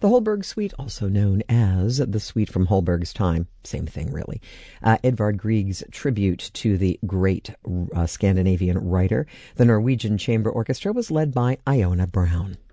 The Holberg Suite, also known as the Suite from Holberg's Time, same thing really. Edvard Grieg's tribute to the great Scandinavian writer. The Norwegian Chamber Orchestra was led by Iona Brown.